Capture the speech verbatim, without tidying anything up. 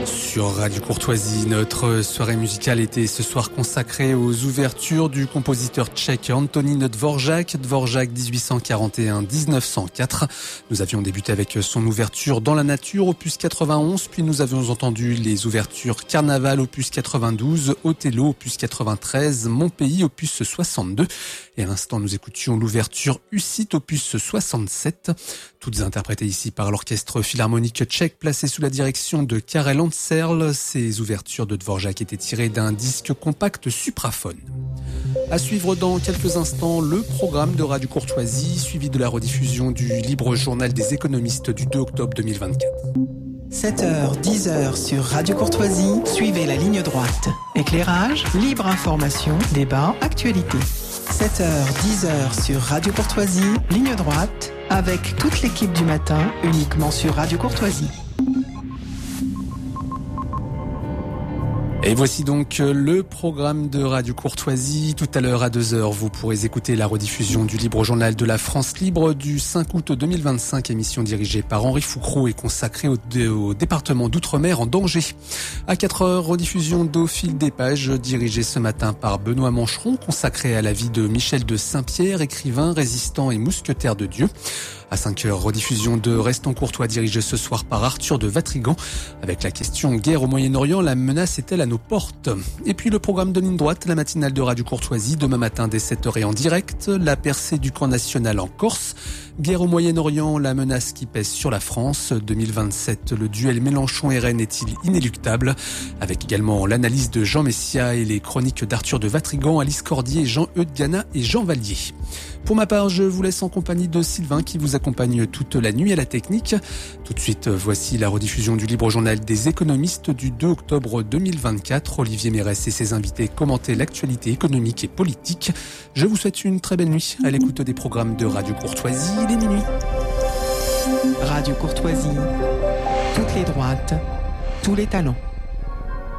Sur Radio Courtoisie, notre soirée musicale était ce soir consacrée aux ouvertures du compositeur tchèque Antonín Dvořák, Dvořák dix-huit cent quarante et un à dix-neuf cent quatre. Nous avions débuté avec son ouverture Dans la nature, opus quatre-vingt-onze, puis nous avions entendu les ouvertures Carnaval, opus quatre-vingt-douze, Othello, opus quatre-vingt-treize, Mon pays, opus soixante-deux. Et à l'instant, nous écoutions l'ouverture Ucit, opus soixante-sept. Toutes interprétées ici par l'orchestre philharmonique tchèque placé sous la direction de Karel Anserl. Ces ouvertures de Dvořák étaient tirées d'un disque compact Supraphone. À suivre dans quelques instants le programme de Radio Courtoisie, suivi de la rediffusion du Libre Journal des économistes du deux octobre deux mille vingt-quatre. sept heures, dix heures sur Radio Courtoisie, suivez la ligne droite. Éclairage, libre information, débat, actualité. sept heures, dix heures sur Radio Courtoisie, ligne droite, avec toute l'équipe du matin, uniquement sur Radio Courtoisie. Et voici donc le programme de Radio Courtoisie. Tout à l'heure à deux heures, vous pourrez écouter la rediffusion du Libre Journal de la France Libre du cinq août deux mille vingt-cinq, émission dirigée par Henri Foucroux et consacrée au, au département d'Outre-mer en danger. À quatre heures, rediffusion d'Au fil des pages, dirigée ce matin par Benoît Mancheron, consacrée à la vie de Michel de Saint-Pierre, écrivain, résistant et mousquetaire de Dieu. À cinq heures, rediffusion de Restons Courtois, dirigée ce soir par Arthur de Vatrigan, avec la question guerre au Moyen-Orient, la menace est-elle à nos portes? Et puis le programme de ligne droite, la matinale de Radio Courtoisie, demain matin dès sept heures et en direct, la percée du camp national en Corse, guerre au Moyen-Orient, la menace qui pèse sur la France, deux mille vingt-sept, le duel Mélenchon-R N est-il inéluctable? Avec également l'analyse de Jean Messia et les chroniques d'Arthur de Vatrigan, Alice Cordier, Jean-Eudes Gana et Jean Vallier. Pour ma part, je vous laisse en compagnie de Sylvain qui vous accompagne toute la nuit à la technique. Tout de suite, voici la rediffusion du Libre Journal des économistes du deux octobre deux mille vingt-quatre. Olivier Mérès et ses invités commentaient l'actualité économique et politique. Je vous souhaite une très belle nuit à l'écoute des programmes de Radio Courtoisie. Il est minuit. Radio Courtoisie, toutes les droites, tous les talents.